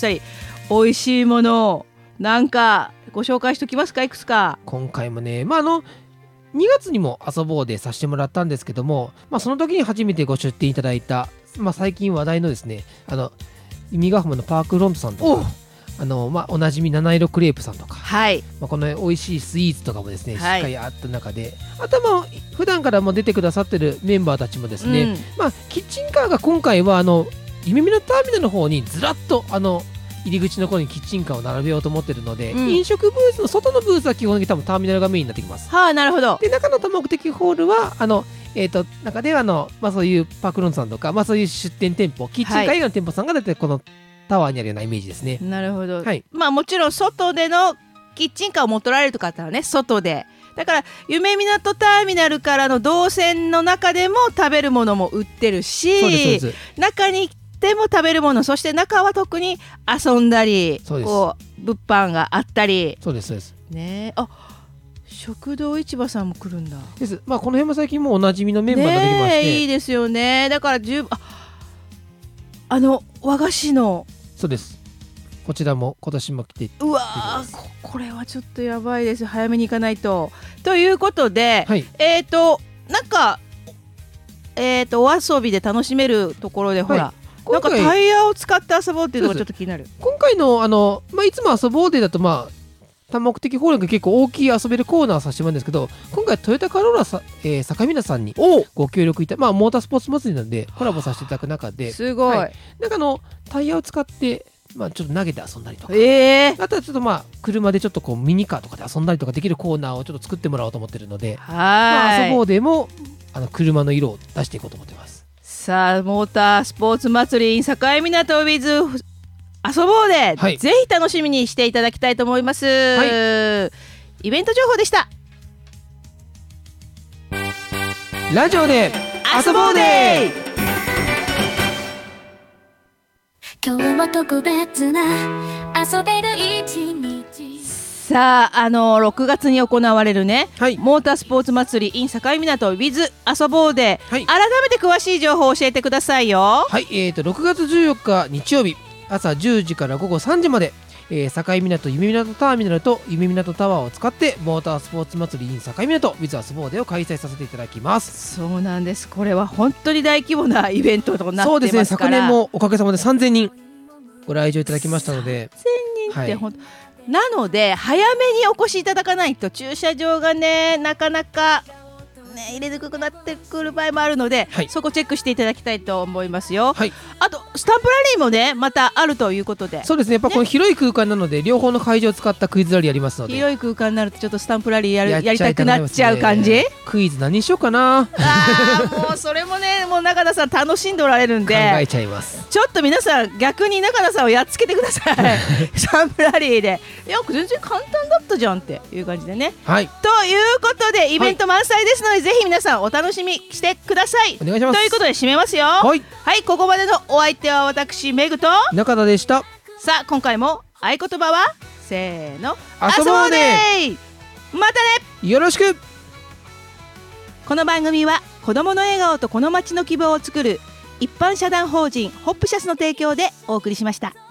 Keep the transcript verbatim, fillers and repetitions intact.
したり、美味しいものをなんかご紹介しておきますか。いくつか今回もね、まああのにがつにも遊ぼうでさせてもらったんですけども、まあ、その時に初めてご出店いただいた、まあ、最近話題のですね、あの意味が浜のパークフロントさんとか、あの、まあ、おなじみ七色クレープさんとか、 はい、 まあ、この美味しいスイーツとかもですね、しっはいかりあった中で、あとはまあ普段からも出てくださってるメンバーたちもですね、 うんまあ、キッチンカーが今回はあの夢見のターミナルの方にずらっとあの入り口の方にキッチンカーを並べようと思ってるので、 うん飲食ブースの外のブースは基本的に多分ターミナルがメインになってきます。 はあ、なるほど。 で中の多目的ホールはあの、えー、と中ではあの、まあ、そういうパークロンさんとか、まあ、そういう出店店舗キッチンカー以外の店舗さんが出てこのタワーにあるようなイメージですね。 なるほど、 はい、 まあもちろん外でのキッチンカーを持っておられるとかあったらね、外でだから夢みなとターミナルからの動線の中でも食べるものも売ってるし、 そうですそうです。 中にでも食べるもの、そして中は特に遊んだり、 そうですこう物販があったりそうですそうですね。あ、食堂市場さんも来るんだです。まあこの辺も最近もうおなじみのメンバーが出てきまして、 ねえ、いいですよね。だから十分、あ、あの和菓子の、 そうです。こちらも今年も来て、 うわー、ここれはちょっとやばいです。早めに行かないと。ということで、 はい、 えっ、ー、となんかえっ、ー、とお遊びで楽しめるところで、ほら、 はい、 なんかタイヤを使って遊ぼうっていうのがちょっと気になる。 今回のあの、まあ、いつも遊ぼうデーだとまあ多目的ホールが結構大きい遊べるコーナーをさせてもらうんですけど、今回トヨタカローラさ、えー、坂皆さんにご協力いた、まあ、モータースポーツ祭りなんでコラボさせていただく中ですごい、 はい、なんかあのタイヤを使って、まあ、ちょっと投げて遊んだりとか、 えー、 あとはちょっとまあ車でちょっとこうミニカーとかで遊んだりとかできるコーナーをちょっと作ってもらおうと思ってるので、 はい、 まあ、遊ぼうでもあの車の色を出していこうと思ってます。さあモータースポーツ祭り in 境港 with 遊ぼうで、 はい、 ぜひ楽しみにしていただきたいと思います、はい、イベント情報でした。 ラジオで遊ぼうで。 今日は特別な遊べる一日。 さあ、あのろくがつに行われるね、 はい、 モータースポーツ祭り in 境港 with 遊ぼうで、 はい、 改めて詳しい情報を教えてくださいよ。 はい、えーとろくがつじゅうよっか日曜日朝じゅうじからごごさんじまで、えー、境港夢港ターミナルと夢港タワーを使ってモータースポーツ祭り in 境港 with 遊ぼうでを開催させていただきます。 そうなんです。これは本当に大規模なイベントとなってますから。 そうですね、昨年もおかげさまでさんぜんにんご来場いただきましたので、 さんぜんにんってほんと、はい、なので早めにお越しいただかないと駐車場がねなかなかね入れにくくなってくる場合もあるので、はい、そこチェックしていただきたいと思いますよ、はい、あとスタンプラリーもねまたあるということで。 そうですね、やっぱこの広い空間なので、ね、両方の会場を使ったクイズラリーやりますので、 広い空間になるとちょっとスタンプラリーやる や, やりたくなっちゃう感じ。 クイズ何にしようかな。 あもうそれもねもう中田さん楽しんでおられるんで考えちゃいます。 ちょっと皆さん逆に中田さんをやっつけてくださいスタンプラリーで、いや全然簡単だったじゃんっていう感じでね、はい、ということでイベント満載ですので、はい、ぜひ皆さんお楽しみしてください。 お願いします。 ということで締めますよ。はい、はい、ここまでのお相手は私メグと中田でした。 さあ今回も合言葉はせーの、 遊ぼうね。 またね、 よろしく。 この番組は子どもの笑顔とこの街の希望を作る一般社団法人ホップシャスの提供でお送りしました。